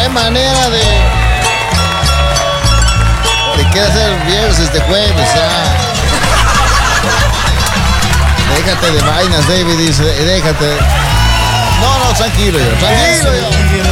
qué manera de qué hacer viernes de jueves, Déjate de vainas, David dice, déjate. No, tranquilo, tranquilo.